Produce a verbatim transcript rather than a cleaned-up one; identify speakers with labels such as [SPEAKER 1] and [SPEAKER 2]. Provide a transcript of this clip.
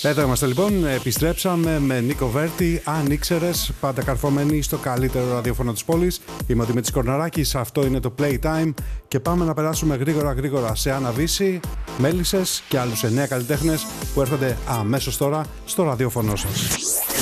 [SPEAKER 1] Εδώ είμαστε λοιπόν, επιστρέψαμε με Νίκο Βέρτη. Αν ήξερες, πάντα καρφωμένοι στο καλύτερο ραδιόφωνο της πόλης. Είμαι ο Δημήτρης Κορναράκης, αυτό είναι το Playtime και πάμε να περάσουμε γρήγορα γρήγορα σε Άννα Βύση, Μέλισσες και άλλους εννέα καλλιτέχνες που έρχονται αμέσως τώρα στο ραδιόφωνο σας.